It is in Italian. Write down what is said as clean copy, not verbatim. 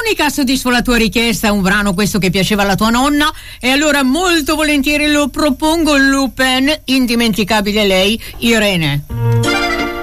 Monica, soddisfo la tua richiesta, un brano questo che piaceva alla tua nonna, e allora molto volentieri lo propongo. Lupin, indimenticabile lei, Irene.